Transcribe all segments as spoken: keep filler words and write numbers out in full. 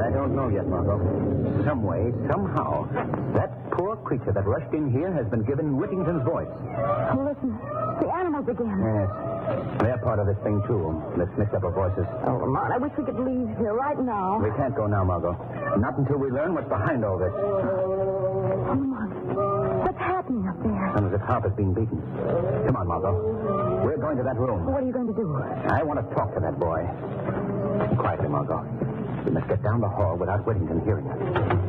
I don't know yet, Margot. Some way, somehow, that poor creature that rushed in here has been given Whittington's voice. Oh, listen. The animals again. Yes. They're part of this thing, too. This mix-up of voices. Oh, Lamont, I wish we could leave here right now. We can't go now, Margot. Not until we learn what's behind all this. Oh, Lamont, what's happening up there? Sounds as if Harper's being beaten. Come on, Margot. We're going to that room. What are you going to do? I want to talk to that boy. Quietly, Margot. We must get down the hall without Whittington hearing us.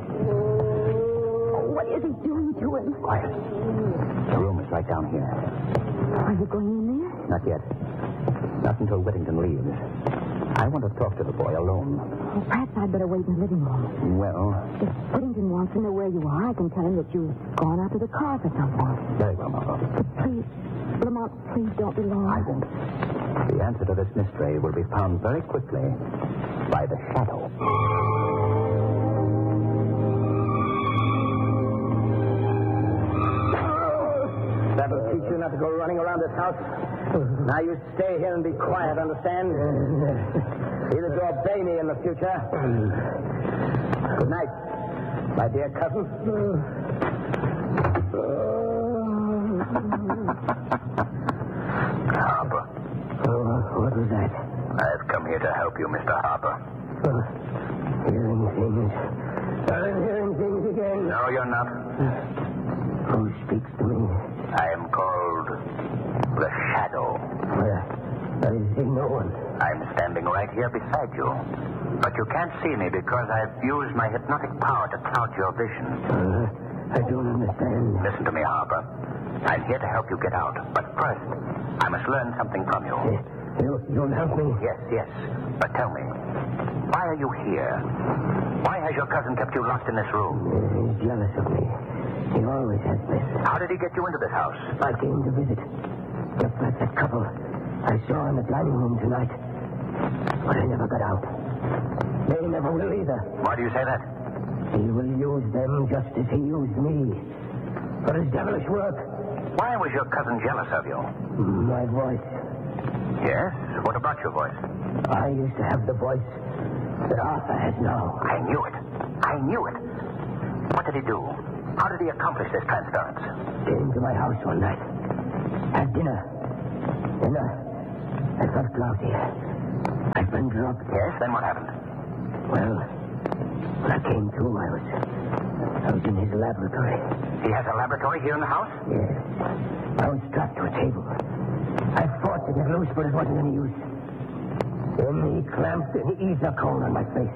Oh, what is he doing to him? Quiet. The room is right down here. Are you going in there? Not yet. Not until Whittington leaves. I want to talk to the boy alone. Well, perhaps I'd better wait in the living room. Well... If Whittington wants to know where you are, I can tell him that you've gone out to the car for something. Very well, Margot. But please, Lamont, please don't be long. I won't. The answer to this mystery will be found very quickly by the shadow. That'll teach you not to go running around this house. Now you stay here and be quiet, understand? Either to obey me in the future. Good night, my dear cousin. Harper. Oh, what was that? I've come here to help you, Mister Harper. Oh, hearing things. I'm hearing things again. No, you're not. Who speaks to me? I am called the Shadow. Where? I see no one. I'm standing right here beside you. But you can't see me because I've used my hypnotic power to cloud your vision. Uh, I don't understand. Listen to me, Harper. I'm here to help you get out. But first, I must learn something from you. Uh, you, you'll help me? Yes, yes. But tell me, why are you here? Why has your cousin kept you locked in this room? Uh, he's jealous of me. He always has been. How did he get you into this house? I came to visit. Just like that couple I saw in the dining room tonight. But I never got out. They never will either. Why do you say that? He will use them just as he used me. For his devilish work. Why was your cousin jealous of you? My voice. Yes? What about your voice? I used to have the voice that Arthur has now. I knew it. I knew it. What did he do? How did he accomplish this transference? Came to my house one night. Had dinner. Then I, I felt drowsy. I'd been drugged. Yes? Then what happened? Well, when I came to, I was... I was in his laboratory. He has a laboratory here in the house? Yes. I was strapped to a table. I fought to get loose, but it wasn't any use. Then he clamped an ether cone on my face.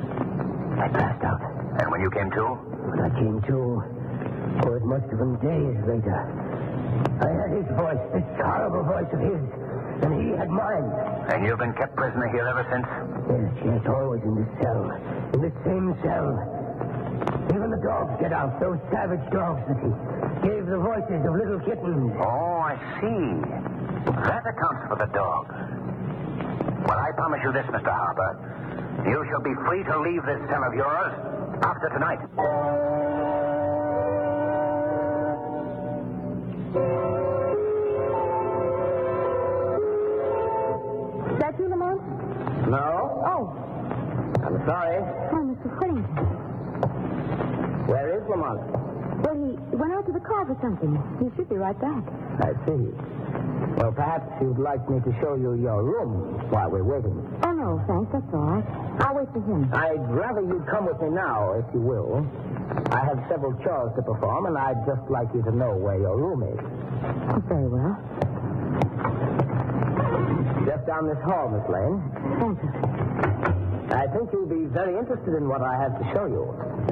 I passed out. And when you came to? When I came to, oh, it must have been days later. I had his voice, this horrible voice of his, and he had mine. And you've been kept prisoner here ever since? Yes, yes, always in this cell. In this same cell. Even the dogs get out, those savage dogs that he gave the voices of little kittens. Oh, I see. That accounts for the dogs. Well, I promise you this, Mister Harper. You shall be free to leave this cell of yours after tonight. Is that you, Lamont? No? Oh. I'm sorry. Oh, Mister Whittington. Where is Lamont? Well, he went out to the car for something. He should be right back. I see. Well, perhaps you'd like me to show you your room while we're waiting. Oh, no, thanks. That's all right. I'll wait for him. I'd rather you come with me now, if you will. I have several chores to perform, and I'd just like you to know where your room is. Oh, very well. Just down this hall, Miss Lane. Thank you. I think you'll be very interested in what I have to show you.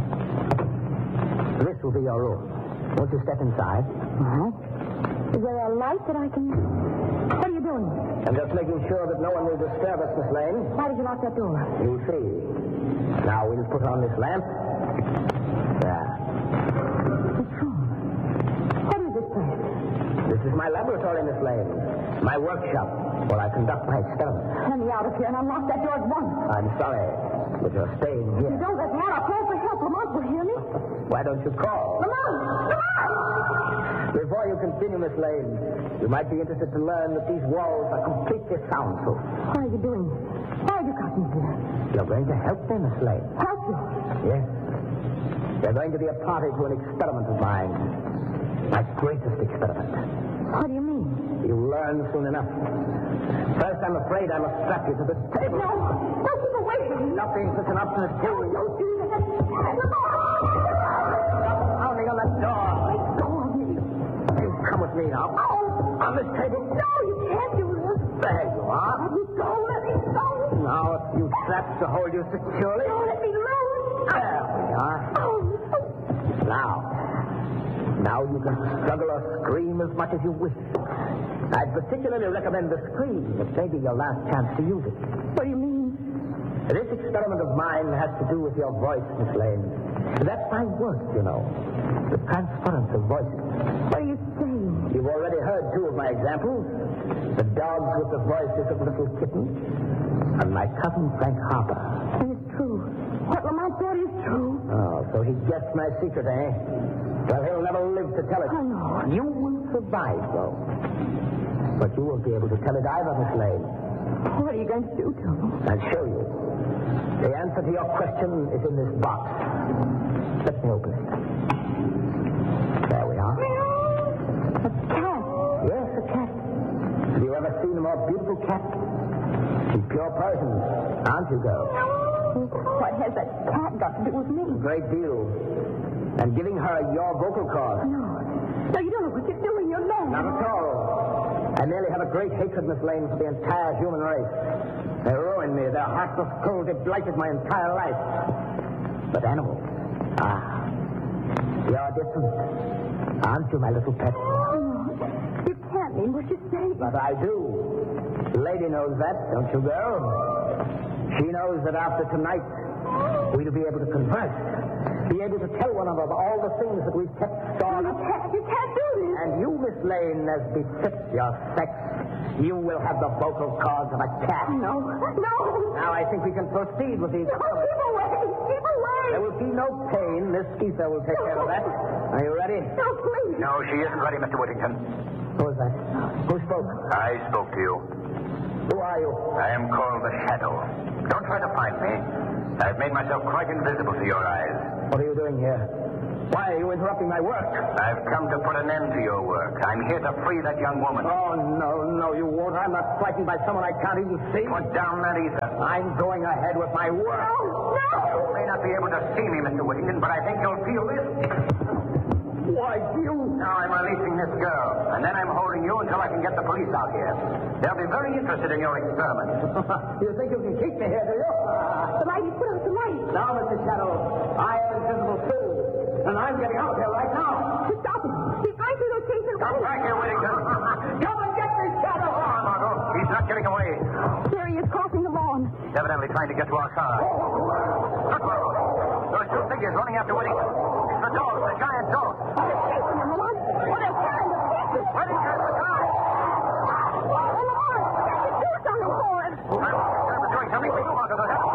This will be your room. Won't you step inside? All right. Is there a light that I can... What are you doing? I'm just making sure that no one will disturb us, Miss Lane. Why did you lock that door? You'll see. Now we'll put on this lamp. There. What's wrong? What is this place? This is my laboratory, Miss Lane. My workshop, where I conduct my experiments. Let me out of here and unlock that door at once. I'm sorry, but you're staying here. You don't let me out. I'll call for help. Lamont will hear me. Why don't you call? Lamont! Lamont! Before you continue, Miss Lane, you might be interested to learn that these walls are completely soundproof. What are you doing? Why have you got me here? You're going to help me, Miss Lane. Help you? Yes. You're going to be a party to an experiment of mine. My greatest experiment. What do you mean? You'll learn soon enough. First, I'm afraid I must strap you to this table. No, don't keep away from me. Nothing's such an obstinate fool. Don't do that. Stop pounding on that door. Let go of me. You come with me now. Oh. On this table. No, you can't do this. There you are. Let me go. Let me go. Now, a few straps to hold you securely. Don't let me loose. There we are. Oh. Now. Now you can struggle or scream as much as you wish. I'd particularly recommend the scream. It may be your last chance to use it. What do you mean? This experiment of mine has to do with your voice, Miss Lane. That's my work, you know. The transference of voices. What are you saying? You've already heard two of my examples. The dogs with the voices of little kittens. And my cousin Frank Harper. And it's true. What Lamont thought is true. Oh, so he guessed my secret, eh? Well, he'll never live to tell it. I know. You will survive, though. But you won't be able to tell it either, Miss Lane. What are you going to do to me? I'll show you. The answer to your question is in this box. Let me open it. There we are. A cat. Yes, a cat. Have you ever seen a more beautiful cat? She's pure Persian, aren't you, girl? What has that cat got to do with me? A great deal. And giving her your vocal cords. No. No, you don't know what you're doing. You're mad. Not at all. I merely have a great hatred, Miss Lane, for the entire human race. They ruined me. Their heartless cruelty blighted my entire life. But animals, ah, you're different. Aren't you, my little pet? No. You can't mean what you're saying. But I do. The lady knows that, don't you, girl? She knows that after tonight, we'll be able to converse. Be able to tell one another all the things that we've kept stored You up. can't, you can't do this. And you, Miss Lane, as befits your sex, you will have the vocal cords of a cat. No. No. Now I think we can proceed with these. No, keep away. Keep away. There will be no pain. Miss Ether will take care of that. Are you ready? No, please. No, she isn't ready, Mister Whittington. Who is that? Who spoke? I spoke to you. Who are you? I am called the Shadow. Don't try to find me. I've made myself quite invisible to your eyes. What are you doing here? Why are you interrupting my work? I've come to put an end to your work. I'm here to free that young woman. Oh, no, no, you won't. I'm not frightened by someone I can't even see. Put down that ether. I'm going ahead with my work. No. No. You may not be able to see me, Mister Whittington, but I think you'll feel this. Why, you... Now I'm releasing this girl, and then I'm holding you until I can get the police out here. They'll be very interested in your experiment. You think you can keep me here, do you? The light, you put out the light. Now, Mister Shadow, I am invisible too. And I'm getting out here right now. Stop him. He's going through those cases. Come back here, Whittington. Come and get me, Shadow! Come on, Margot. He's not getting away. Here he is crossing the lawn. He's evidently trying to get to our car. Look, Margot. Those two figures running after Whittington. It's the dog, the giant dog. They're chasing him, Lamont. Well, they're tearing the pieces. Whittington, the car. Oh, Lamont, you have to do something for him. I'm doing something for you, Margot.